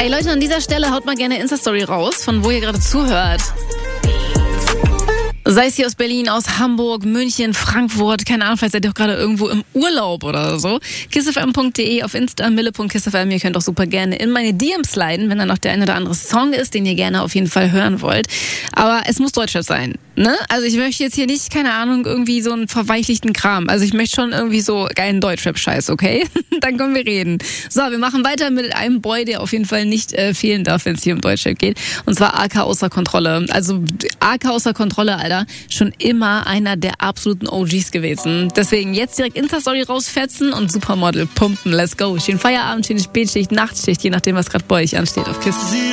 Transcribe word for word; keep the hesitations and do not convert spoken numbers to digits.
Ey Leute, an dieser Stelle haut mal gerne Insta-Story raus, von wo ihr gerade zuhört. Sei es hier aus Berlin, aus Hamburg, München, Frankfurt, keine Ahnung, vielleicht seid ihr auch gerade irgendwo im Urlaub oder so. kissfm punkt de auf Insta, mille punkt kissfm. Ihr könnt auch super gerne in meine D Ms sliden, wenn da noch der ein oder andere Song ist, den ihr gerne auf jeden Fall hören wollt. Aber es muss Deutschrap sein, ne? Also ich möchte jetzt hier nicht, keine Ahnung, irgendwie so einen verweichlichten Kram. Also ich möchte schon irgendwie so geilen Deutschrap-Scheiß, okay? Dann können wir reden. So, wir machen weiter mit einem Boy, der auf jeden Fall nicht äh, fehlen darf, wenn es hier um Deutschrap geht. Und zwar A K außer Kontrolle. Also A K außer Kontrolle, Alter. Schon immer einer der absoluten O Gs gewesen. Deswegen jetzt direkt Insta-Story rausfetzen und Supermodel pumpen. Let's go. Schönen Feierabend, schöne Spätschicht, Nachtschicht, je nachdem, was gerade bei euch ansteht auf Kiss.